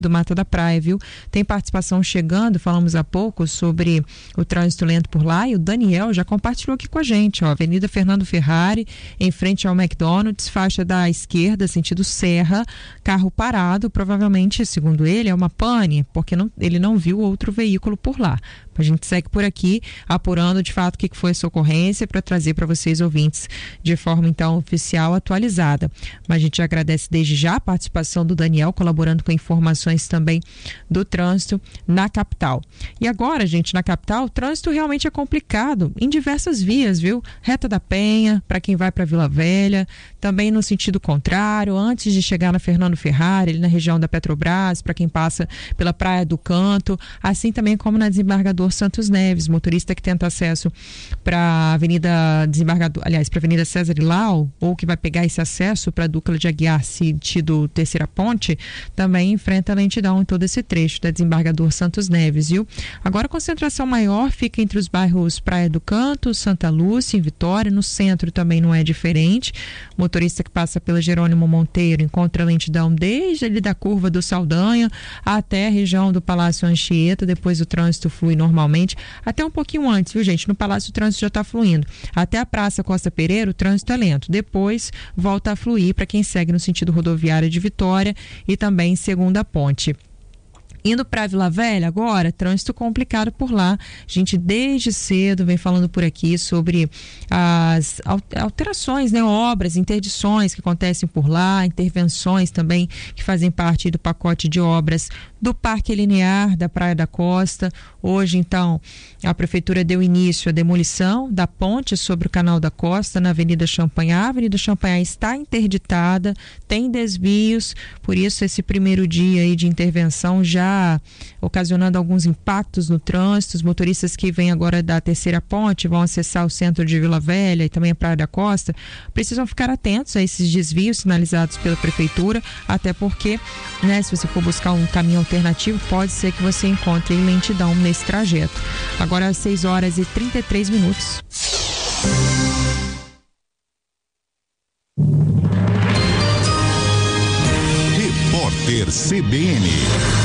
do Mata da Praia, viu? Tem participação chegando, falamos há pouco sobre o trânsito lento por lá, e o Daniel já compartilhou aqui com a gente, ó, Avenida Fernando Ferrari, em frente ao McDonald's, faixa da esquerda, sentido Serra, carro parado, provavelmente, segundo ele, é uma pane, porque ele não viu outro veículo por lá. A gente segue por aqui, apurando de fato o que foi essa ocorrência para trazer para vocês, ouvintes, de forma então oficial, atualizada. Mas a gente agradece desde já a participação do Daniel, colaborando com informações também do trânsito na capital. E agora, gente, na capital, o trânsito realmente é complicado em diversas vias, viu? Reta da Penha, para quem vai para Vila Velha, também no sentido contrário, antes de chegar na Fernando Ferrari, ali na região da Petrobras, para quem passa pela Praia do Canto, assim também como na Desembargador Santos Neves, motorista que tenta acesso para a Avenida Desembargador, aliás, para a Avenida César Ilau, ou que vai pegar esse acesso para a Ducla de Aguiar, sentido Terceira Ponte, também enfrenta lentidão em todo esse trecho da Desembargador Santos Neves, viu? Agora a concentração maior fica entre os bairros Praia do Canto, Santa Lúcia, em Vitória, no centro também não é diferente. O motorista que passa pela Jerônimo Monteiro encontra lentidão desde ali da curva do Saldanha até a região do Palácio Anchieta, depois o trânsito flui normalmente, até um pouquinho antes, viu, gente? No Palácio o trânsito já está fluindo. Até a Praça Costa Pereira o trânsito é lento, depois volta a fluir para quem segue no sentido rodoviário de Vitória e também segunda ponte. Indo para Vila Velha agora, trânsito complicado por lá. A gente desde cedo vem falando por aqui sobre as alterações, né, obras, interdições que acontecem por lá, intervenções também que fazem parte do pacote de obras do Parque Linear da Praia da Costa. Hoje, então, a Prefeitura deu início à demolição da ponte sobre o Canal da Costa na Avenida Champanhar. A Avenida Champanhar está interditada, tem desvios, por isso esse primeiro dia aí de intervenção já ocasionando alguns impactos no trânsito. Os motoristas que vêm agora da Terceira Ponte, vão acessar o centro de Vila Velha e também a Praia da Costa, precisam ficar atentos a esses desvios sinalizados pela Prefeitura, até porque, né, se você for buscar um caminho alternativo, pode ser que você encontre lentidão nesse trajeto. Agora às 6h33. Repórter CBN.